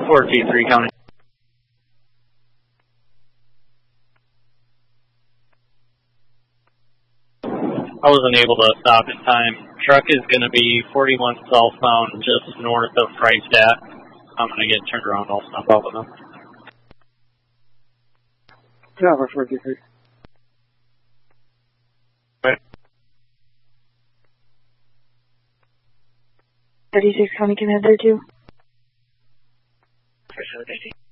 4T3 County. I wasn't able to stop in time. Truck is going to be 41 southbound just north of Freistadt. I'm going to get turned around. I'll stop out with them. Yeah, for 4T3. Right. 36 County Command 32.